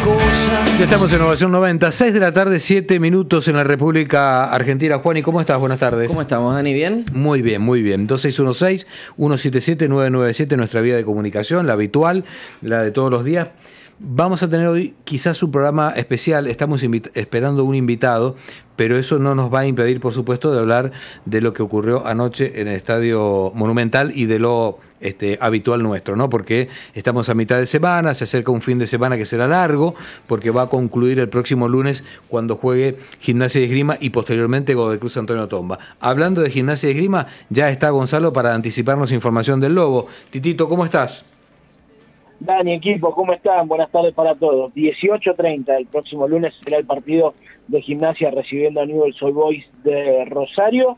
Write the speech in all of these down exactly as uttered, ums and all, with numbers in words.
cosas. Ya estamos en Innovación noventa, seis de la tarde, siete minutos en la República Argentina. Juani, ¿cómo estás? Buenas tardes. ¿Cómo estamos, Dani? ¿Bien? Muy bien, muy bien. dos seis uno seis, uno siete siete, nueve nueve siete, nuestra vía de comunicación, la habitual, la de todos los días. Vamos a tener hoy quizás un programa especial, estamos esperando un invitado, pero eso no nos va a impedir, por supuesto, de hablar de lo que ocurrió anoche en el Estadio Monumental y de lo este, habitual nuestro, ¿no? Porque estamos a mitad de semana, se acerca un fin de semana que será largo, porque va a concluir el próximo lunes cuando juegue Gimnasia y Esgrima y posteriormente Godoy Cruz Antonio Tomba. Hablando de Gimnasia y Esgrima, ya está Gonzalo para anticiparnos información del Lobo. Titito, ¿cómo estás? Dani, equipo, ¿cómo están? Buenas tardes para todos. dieciocho treinta, el próximo lunes será el partido de Gimnasia recibiendo a Newell's Old Boys de Rosario.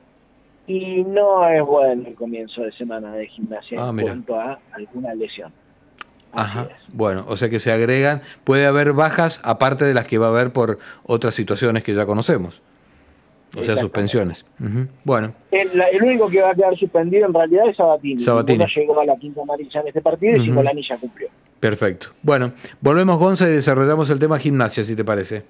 Y no es bueno el comienzo de semana de Gimnasia ah, en mira. cuanto a alguna lesión. Así Ajá, es. Bueno, o sea que se agregan, puede haber bajas aparte de las que va a haber por otras situaciones que ya conocemos. O sea, suspensiones. Uh-huh. Bueno. El, el único que va a quedar suspendido en realidad es Sabatini. Sabatini. No llegó a la quinta amarilla en este partido uh-huh. y Simolani ya cumplió. Perfecto. Bueno, volvemos, Gonza, y desarrollamos el tema Gimnasia, si te parece.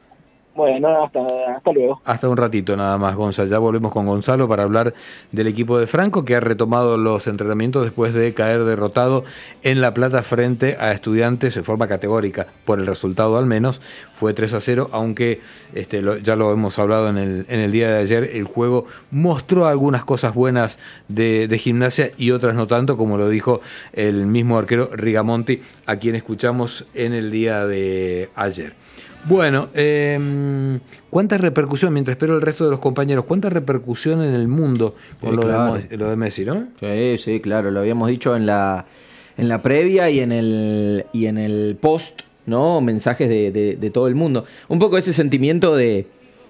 Bueno, hasta, hasta luego. Hasta un ratito nada más, Gonza. Ya volvemos con Gonzalo para hablar del equipo de Franco, que ha retomado los entrenamientos después de caer derrotado en La Plata frente a Estudiantes de forma categórica, por el resultado al menos. Fue tres a cero, aunque este, lo, ya lo hemos hablado en el, en el día de ayer, el juego mostró algunas cosas buenas de, de Gimnasia y otras no tanto, como lo dijo el mismo arquero Rigamonti, a quien escuchamos en el día de ayer. Bueno, eh, ¿cuánta repercusión, mientras espero el resto de los compañeros, cuánta repercusión en el mundo con sí, lo, claro. de, lo de Messi, ¿no? Sí, sí, claro, lo habíamos dicho en la en la previa y en el y en el post, ¿no? Mensajes de, de, de todo el mundo. Un poco ese sentimiento de,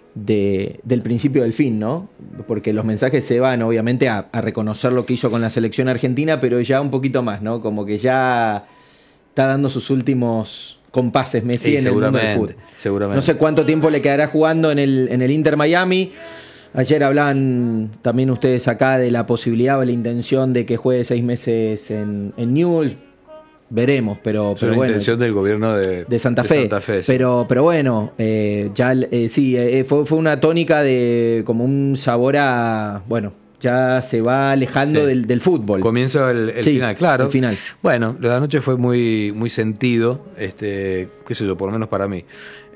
de del principio del fin, ¿no? Porque los mensajes se van, obviamente, a, a reconocer lo que hizo con la selección argentina, pero ya un poquito más, ¿no? Como que ya está dando sus últimos compases Messi sí, en el mundo del fútbol. Seguramente. No sé cuánto tiempo le quedará jugando en el, en el Inter Miami. Ayer hablaban también ustedes acá de la posibilidad o la intención de que juegue seis meses en, en Newell's. Veremos, pero, pero es bueno. La intención del gobierno de, de Santa Fe. De Santa Fe sí. Pero, pero bueno, eh, ya eh, sí, eh, fue, fue una tónica de como un sabor a, bueno, ya se va alejando sí. del, del fútbol. Comienza el, el sí, final, claro. El final. Bueno, lo de anoche fue muy, muy sentido, este, qué sé yo, por lo menos para mí.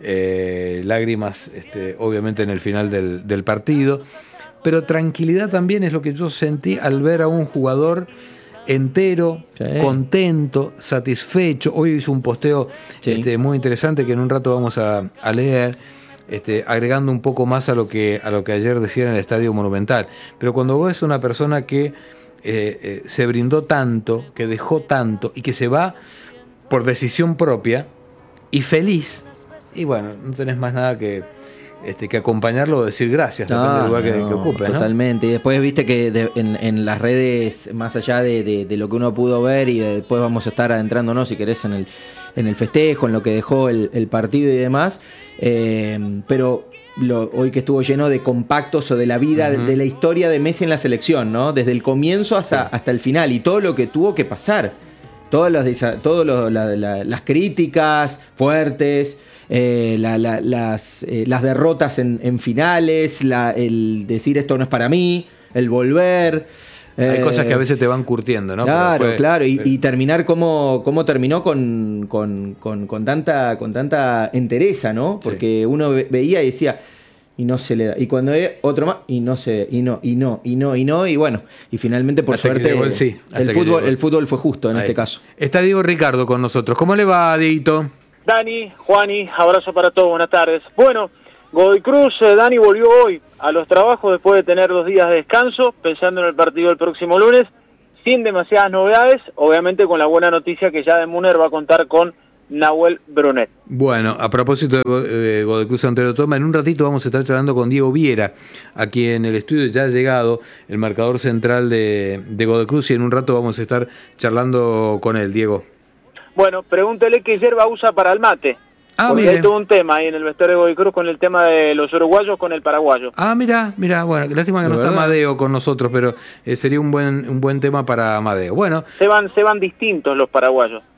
Eh, lágrimas, este, obviamente, en el final del, del partido. Pero tranquilidad también es lo que yo sentí al ver a un jugador entero, sí. contento, satisfecho. Hoy hizo un posteo sí. este, muy interesante que en un rato vamos a, a leer. Este, agregando un poco más a lo que a lo que ayer decía en el Estadio Monumental. Pero cuando vos ves una persona que eh, eh, se brindó tanto, que dejó tanto y que se va por decisión propia y feliz, y bueno, no tenés más nada que este, que acompañarlo o decir gracias, no, depende del lugar no, que, que ocupe, ¿no? Totalmente. Y después viste que de, en, en las redes, más allá de, de, de lo que uno pudo ver, y después vamos a estar adentrándonos, si querés, en el en el festejo, en lo que dejó el, el partido y demás, eh, pero lo, hoy que estuvo lleno de compactos o de la vida, uh-huh. de, de la historia de Messi en la selección, ¿no? Desde el comienzo hasta, sí. hasta el final, y todo lo que tuvo que pasar, todas las, todos los, la, la, las críticas fuertes, eh, la, la, las, eh, las derrotas en, en finales, la, el decir esto no es para mí, el volver... Hay eh, cosas que a veces te van curtiendo, ¿no? Claro, después, claro, y, y terminar como, como terminó con, con, con, con tanta con tanta entereza, ¿no? Porque sí. uno veía y decía, y no se le da, y cuando ve otro más, y no se, y no, y no, y no, y no, y bueno, y finalmente por hasta suerte llegó, sí, el fútbol, el fútbol fue justo en Ahí. este caso. Está Diego Ricardo con nosotros. ¿Cómo le va, Dieguito? Dani, Juani, abrazo para todos, buenas tardes. Bueno, Godoy Cruz, eh, Dani volvió hoy a los trabajos después de tener dos días de descanso, pensando en el partido del próximo lunes, sin demasiadas novedades, obviamente con la buena noticia que ya de Muner va a contar con Nahuel Brunet. Bueno, a propósito de eh, Godoy Cruz Antonio Tomba, en un ratito vamos a estar charlando con Diego Viera, aquí en el estudio ya ha llegado el marcador central de, de Godoy Cruz, y en un rato vamos a estar charlando con él, Diego. Bueno, pregúntele qué yerba usa para el mate. Ah, porque mire. hay todo un tema ahí en el vestuario de Godoy Cruz con el tema de los uruguayos con el paraguayo. Ah, mira, mira, bueno, lástima que no está Amadeo con nosotros, pero eh, sería un buen un buen tema para Amadeo. Bueno, se van se van distintos los paraguayos.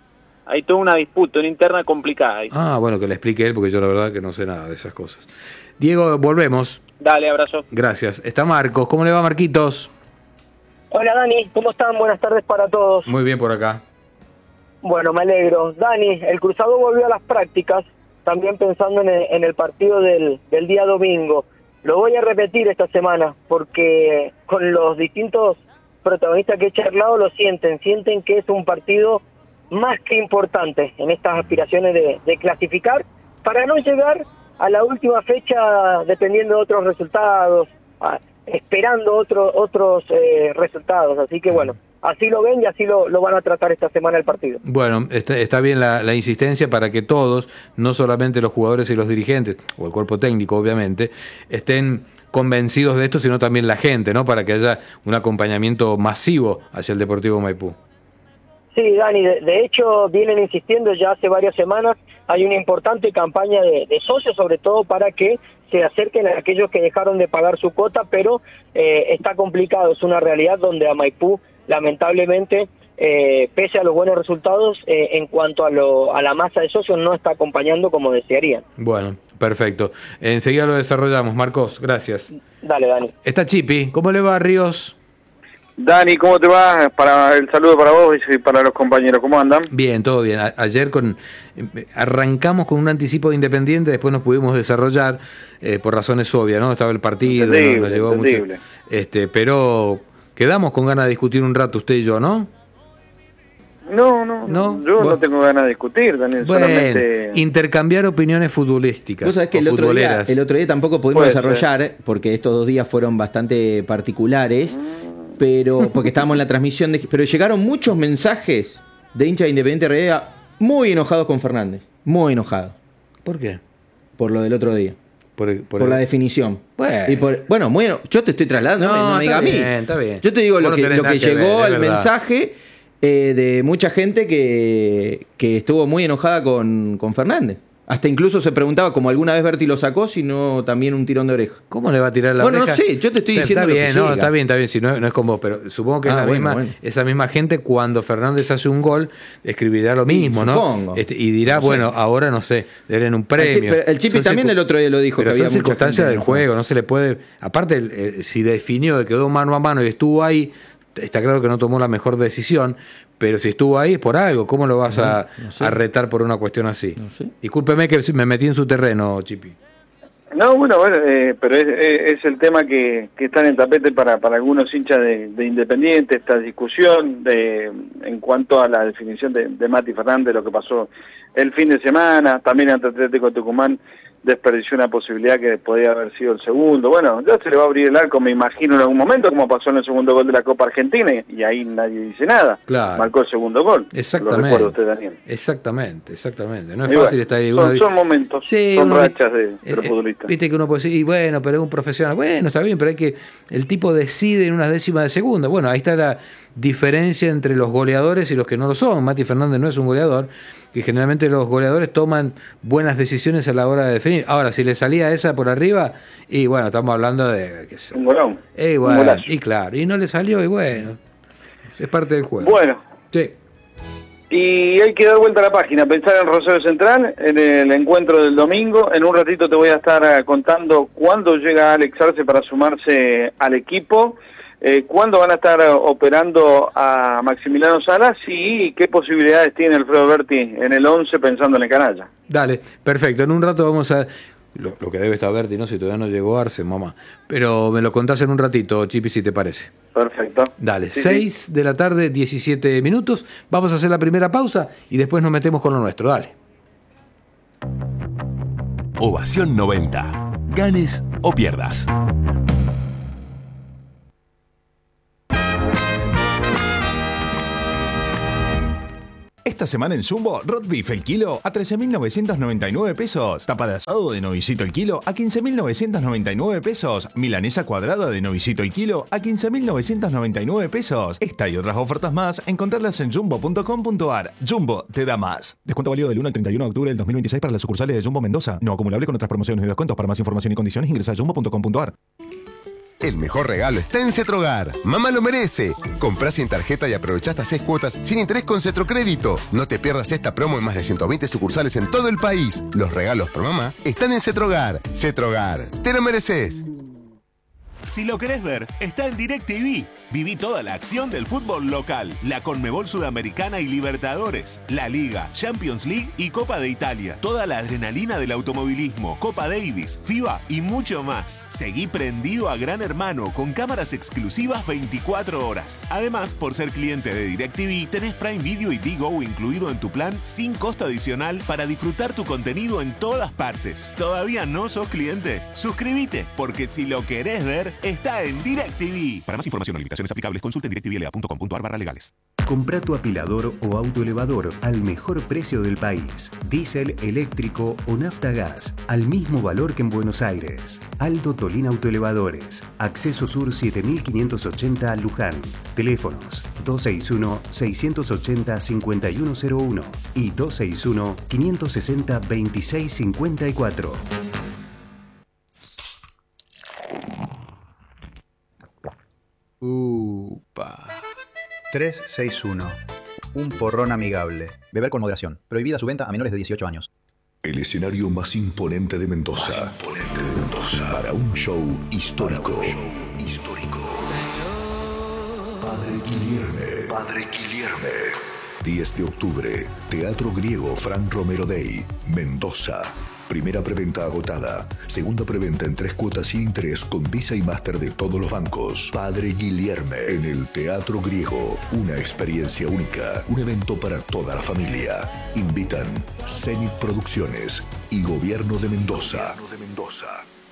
hay toda una disputa, una interna complicada ahí. Ah, bueno, que le explique él, porque yo la verdad que no sé nada de esas cosas. Diego, volvemos. Dale, abrazo. Gracias. Está Marcos. ¿Cómo le va, Marquitos? Hola Dani, ¿cómo están? Buenas tardes para todos. Muy bien por acá. Bueno, me alegro. Dani, el Cruzado volvió a las prácticas, también pensando en el, en el partido del, del día domingo. Lo voy a repetir esta semana, porque con los distintos protagonistas que he charlado lo sienten, sienten que es un partido más que importante en estas aspiraciones de, de clasificar, para no llegar a la última fecha dependiendo de otros resultados, a, esperando otro, otros eh, resultados. Así que bueno, así lo ven y así lo, lo van a tratar esta semana el partido. Bueno, está, está bien la, la insistencia para que todos, no solamente los jugadores y los dirigentes, o el cuerpo técnico obviamente, estén convencidos de esto, sino también la gente, ¿no? Para que haya un acompañamiento masivo hacia el Deportivo Maipú. Sí, Dani, de, de hecho vienen insistiendo ya hace varias semanas, hay una importante campaña de, de socios, sobre todo para que se acerquen a aquellos que dejaron de pagar su cuota, pero eh, está complicado, es una realidad donde a Maipú, lamentablemente, eh, pese a los buenos resultados, eh, en cuanto a, lo, a la masa de socios, no está acompañando como desearían. Bueno, perfecto. Enseguida lo desarrollamos. Marcos, gracias. Dale, Dani. Está Chipi. ¿Cómo le va, Ríos? Dani, ¿cómo te va? Para el saludo para vos y para los compañeros, ¿cómo andan? Bien, todo bien. A- ayer con arrancamos con un anticipo de Independiente, después nos pudimos desarrollar eh, por razones obvias, ¿no? Estaba el partido, Entendible, ¿no? Nos llevó mucho. entendible. Este, pero quedamos con ganas de discutir un rato usted y yo, ¿no? No, no, ¿No? yo Bueno. no tengo ganas de discutir, Daniel, Bueno, solamente... intercambiar opiniones futbolísticas. Vos sabés que o el otro, día, futboleras. el otro día tampoco pudimos Puede desarrollar, porque estos dos días fueron bastante particulares, pero porque estábamos en la transmisión, de, pero llegaron muchos mensajes de hinchas de Independiente Rivera muy enojados con Fernández, muy enojados ¿Por qué? por lo del otro día, Por, el- por por, el- la definición. Bueno. Y por- bueno, bueno, yo te estoy trasladando, no, No, no me está diga a mí. bien, está bien. Yo te digo Vos lo no que, tenés lo nada que que ver, llegó es al verdad. mensaje eh, de mucha gente que, que estuvo muy enojada con, con Fernández. Hasta incluso se preguntaba, como alguna vez Berti lo sacó, si no también un tirón de oreja. ¿Cómo le va a tirar la Bueno, oreja? no sé, yo te estoy Está- diciendo está lo que bien, no, llega. está bien, está bien, si no, no es con vos, pero supongo que es Ah, la bueno, misma, bueno. esa misma gente cuando Fernández hace un gol escribirá lo mismo, ¿no? supongo. Este, y dirá, No sé. bueno, ahora no sé, le den un El premio. Chipi- pero el Chipi Son también circu- el otro día lo dijo, pero que había son mucha circunstancias gente del enojada. juego, no se le puede, aparte el- el- si definió, quedó mano a mano y estuvo ahí, está claro que no tomó la mejor decisión, pero si estuvo ahí es por algo, ¿cómo lo vas a, no sé. a retar por una cuestión así? No sé. Discúlpeme que me metí en su terreno, Chipi. No, bueno, bueno eh, pero es, es- es el tema que, que está en el tapete para, para algunos hinchas de, de Independiente, esta discusión de en cuanto a la definición de, de Mati Fernández, lo que pasó el fin de semana, también ante Atlético Tucumán desperdició una posibilidad que podía haber sido el segundo. Bueno, ya se le va a abrir el arco, me imagino, en algún momento, como pasó en el segundo gol de la Copa Argentina, y ahí nadie dice nada. Claro. Marcó el segundo gol. Exactamente. Lo recuerda usted, Daniel. Exactamente, exactamente. No es Y fácil bueno, estar ahí. son, Uno- son momentos, Sí, son uno- rachas de, de eh, los eh, futbolistas. Viste que uno puede decir, y bueno, pero es un profesional. Bueno, está bien, pero hay que. El tipo decide en unas décimas de segundo. Bueno, ahí está la diferencia entre los goleadores y los que no lo son. Mati Fernández no es un goleador, que generalmente los goleadores toman buenas decisiones a la hora de definir. Ahora, si le salía esa por arriba, y bueno, estamos hablando de. qué sé yo. Un golón. Eh, un bueno, golazo. y claro, y no le salió, y bueno, es parte del juego. Bueno, Sí. y hay que dar vuelta a la página, pensar en Rosario Central, en el encuentro del domingo. En un ratito te voy a estar eh, contando cuándo llega Alex Arce para sumarse al equipo, eh, cuándo van a estar eh, operando a Maximiliano Salas y qué posibilidades tiene Alfredo Berti en el once pensando en el canalla. Dale, perfecto. En un rato vamos a. Lo, lo que debe estar Berti, ¿no? Si todavía no llegó Arce, mamá. Pero me lo contás en un ratito, Chipi, si te parece. Perfecto. Dale, Sí, seis sí. de la tarde, diecisiete minutos. Vamos a hacer la primera pausa y después nos metemos con lo nuestro. Dale. Ovación noventa. Ganes o pierdas. Esta semana en Jumbo, Rot Beef el kilo a trece mil novecientos noventa y nueve pesos. Tapa de asado de novicito el kilo a quince mil novecientos noventa y nueve pesos. Milanesa cuadrada de novicito el kilo a quince mil novecientos noventa y nueve pesos. Esta y otras ofertas más, encontrarlas en jumbo punto com punto ar. Jumbo te da más. Descuento válido del uno al treinta y uno de octubre del dos mil veintiséis para las sucursales de Jumbo Mendoza. No acumulable con otras promociones y descuentos. Para más información y condiciones ingresa a jumbo punto com punto ar. El mejor regalo está en Cetrogar. Mamá lo merece. Comprá sin tarjeta y aprovechá hasta seis cuotas sin interés con Cetrocrédito. No te pierdas esta promo en más de ciento veinte sucursales en todo el país. Los regalos por mamá están en Cetrogar. Cetrogar, te lo mereces. Si lo querés ver, está en DirecTV. Viví toda la acción del fútbol local, la Conmebol Sudamericana y Libertadores, la Liga, Champions League y Copa de Italia. Toda la adrenalina del automovilismo, Copa Davis, FIBA y mucho más. Seguí prendido a Gran Hermano con cámaras exclusivas veinticuatro horas. Además, por ser cliente de DirecTV, tenés Prime Video y Digo incluido en tu plan sin costo adicional para disfrutar tu contenido en todas partes. ¿Todavía no sos cliente? Suscríbete, porque si lo querés ver, está en DirecTV. Para más información o limitaciones aplicables, consulte directvla punto com punto ar barra legales. Compra tu apilador o autoelevador al mejor precio del país. Diésel, eléctrico o nafta gas. Al mismo valor que en Buenos Aires. Aldo Tolín Autoelevadores. Acceso Sur siete mil quinientos ochenta Luján. Teléfonos dos seis uno, seis ocho cero, cinco uno cero uno y dos seis uno, cinco seis cero, dos seis cinco cuatro. Upa. trescientos sesenta y uno. Un porrón amigable. Beber con moderación. Prohibida su venta a menores de dieciocho años. El escenario más imponente de Mendoza. Imponente de Mendoza. Para un show histórico. Para un show histórico. Padre Guilherme. Padre Guilherme. diez de octubre. Teatro Griego Fran Romero Day. Mendoza. Primera preventa agotada. Segunda preventa en tres cuotas sin interés con Visa y Master de todos los bancos. Padre Guilherme en el Teatro Griego. Una experiencia única. Un evento para toda la familia. Invitan Zenit Producciones y Gobierno de Mendoza. Gobierno de Mendoza.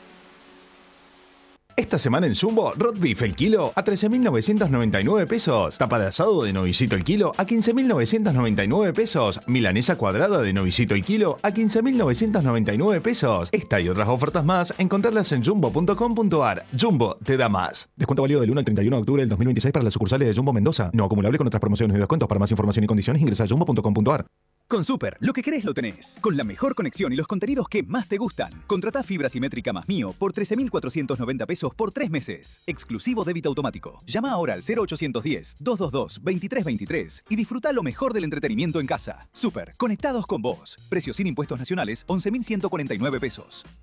Esta semana en Jumbo, Rot Beef el kilo a trece mil novecientos noventa y nueve pesos. Tapa de asado de novicito el kilo a quince mil novecientos noventa y nueve pesos. Milanesa cuadrada de novicito el kilo a quince mil novecientos noventa y nueve pesos. Esta y otras ofertas más, encontrarlas en jumbo punto com punto ar. Jumbo te da más. Descuento válido del uno al treinta y uno de octubre del dos mil veintiséis para las sucursales de Jumbo Mendoza. No acumulable con otras promociones y descuentos. Para más información y condiciones ingresa a jumbo punto com punto ar. Con Super, lo que querés lo tenés. Con la mejor conexión y los contenidos que más te gustan. Contratá fibra simétrica más mío por trece mil cuatrocientos noventa pesos por tres meses. Exclusivo débito automático. Llama ahora al cero ochocientos diez, doscientos veintidós, veintitrés veintitrés y disfruta lo mejor del entretenimiento en casa. Super, conectados con vos. Precio sin impuestos nacionales, once mil ciento cuarenta y nueve pesos.